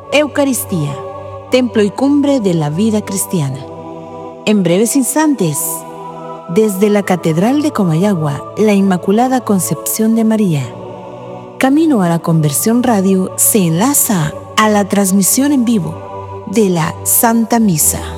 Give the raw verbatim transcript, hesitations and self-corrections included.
Eucaristía, templo y cumbre de la vida cristiana. En breves instantes, desde la Catedral de Comayagua, la Inmaculada Concepción de María, Camino a la Conversión Radio se enlaza a la transmisión en vivo de la Santa Misa.